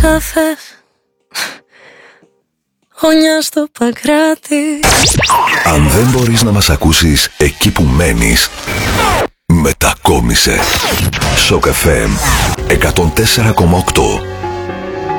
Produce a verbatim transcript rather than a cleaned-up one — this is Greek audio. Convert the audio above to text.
καφές, όνια στο Παγκράτη. Αν δεν μπορείς να μας ακούσεις εκεί που μένεις, μετακόμισε. Σοκ εφ εμ εκατόν τέσσερα κόμμα οκτώ.